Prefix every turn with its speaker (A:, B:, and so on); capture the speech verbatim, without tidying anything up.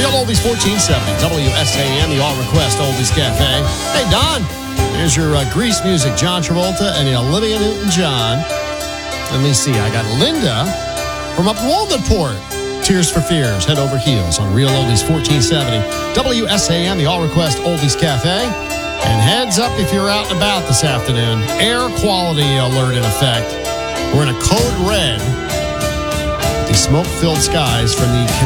A: Real Oldies fourteen seventy, W S A M, the All Request Oldies Cafe. Hey, Don, there's your uh, Grease music, John Travolta and Olivia Newton-John. Let me see, I got Linda from up Walnutport. Tears for Fears, Head Over Heels on Real Oldies fourteen seventy, W S A M, the All Request Oldies Cafe. And heads up if you're out and about this afternoon, air quality alert in effect. We're in a code red. The smoke-filled skies from the